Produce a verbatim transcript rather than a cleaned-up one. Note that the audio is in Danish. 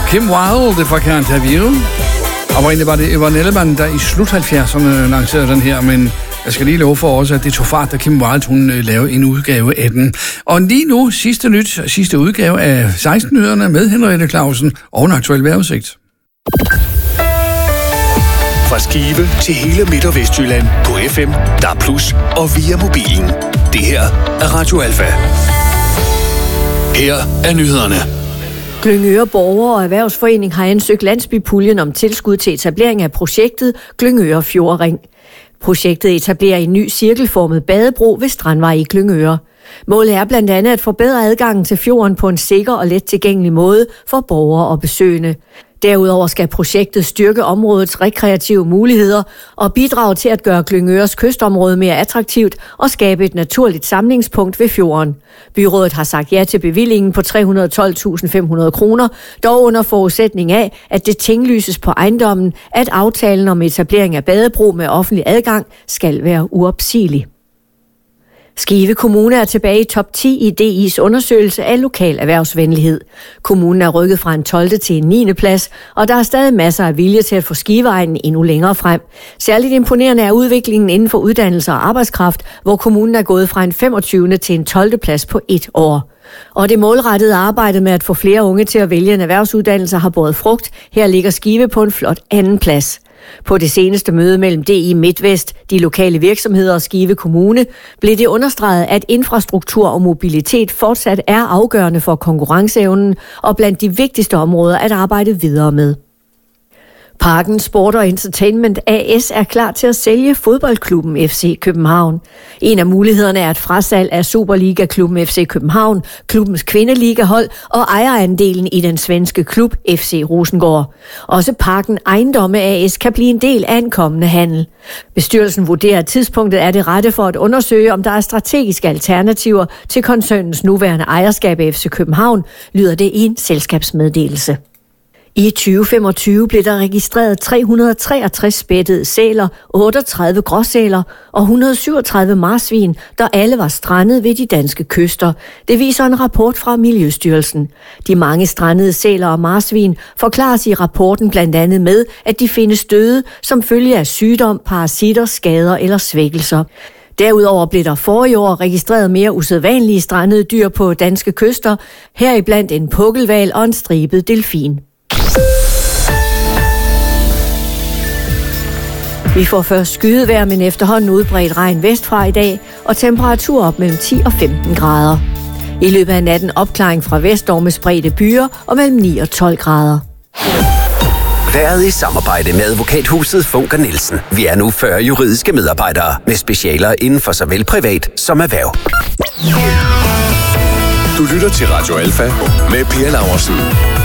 Kim Wilde fra Canterville. Oprindeligt var det Yvonne Ellemann, der i slut halvfjerdserne lancerede den her, men jeg skal lige love for også, at det tog fart, da Kim Wilde hun lavede en udgave af den. Og lige nu, sidste nyt, sidste udgave af seksten-nyhederne med Henriette Clausen og en aktuel vejrudsigt. Fra Skive til hele Midt- og Vestjylland på F M, D A B plus og via mobilen. Det her er Radio Alfa. Her er nyhederne. Glyngøre Borger- og Erhvervsforening har ansøgt Landsbypuljen om tilskud til etablering af projektet Glyngøre Fjordring. Projektet etablerer en ny cirkelformet badebro ved Strandvej i Glyngøre. Målet er blandt andet at forbedre adgangen til fjorden på en sikker og let tilgængelig måde for borgere og besøgende. Derudover skal projektet styrke områdets rekreative muligheder og bidrage til at gøre Glyngøres kystområde mere attraktivt og skabe et naturligt samlingspunkt ved fjorden. Byrådet har sagt ja til bevillingen på tre hundrede og tolv tusind fem hundrede kroner, dog under forudsætning af, at det tinglyses på ejendommen, at aftalen om etablering af badebro med offentlig adgang skal være uopsigelig. Skive Kommune er tilbage i top ti i D I's undersøgelse af lokal erhvervsvenlighed. Kommunen er rykket fra en tolvte til en niende plads, og der er stadig masser af vilje til at få Skiveegnen endnu længere frem. Særligt imponerende er udviklingen inden for uddannelse og arbejdskraft, hvor kommunen er gået fra en femogtyvende til en tolvte plads på et år. Og det målrettede arbejde med at få flere unge til at vælge en erhvervsuddannelse har båret frugt. Her ligger Skive på en flot anden plads. På det seneste møde mellem D I MidtVest, de lokale virksomheder og Skive Kommune, blev det understreget, at infrastruktur og mobilitet fortsat er afgørende for konkurrenceevnen og blandt de vigtigste områder at arbejde videre med. Parken Sport og Entertainment A S er klar til at sælge fodboldklubben F C København. En af mulighederne er et frasalg af Superliga-klubben F C København, klubbens kvindeligahold og ejerandelen i den svenske klub F C Rosengård. Også Parken Ejendomme A S kan blive en del af en kommende handel. Bestyrelsen vurderer, at tidspunktet er det rette for at undersøge, om der er strategiske alternativer til koncernens nuværende ejerskab af F C København, lyder det i en selskabsmeddelelse. I tyve femogtyve blev der registreret tre hundrede og treogtres spættede sæler, otteogtredive gråsæler og et hundrede og syvogtredive marsvin, der alle var strandet ved de danske kyster. Det viser en rapport fra Miljøstyrelsen. De mange strandede sæler og marsvin forklares i rapporten blandt andet med, at de findes døde som følge af sygdom, parasitter, skader eller svækkelser. Derudover blev der forrige år registreret mere usædvanlige strandede dyr på danske kyster, heriblandt en pukkelhval og en stribet delfin. Vi får først skydevejr, men efterhånden udbredt regn vestfra i dag, og temperatur op mellem ti og femten grader. I løbet af natten opklaring fra vest og med spredte byer og mellem ni og tolv grader. Været i samarbejde med advokathuset Funker Nielsen. Vi er nu fyrre juridiske medarbejdere med specialer inden for såvel privat som erhverv. Du lytter til Radio Alfa med Per Laursen.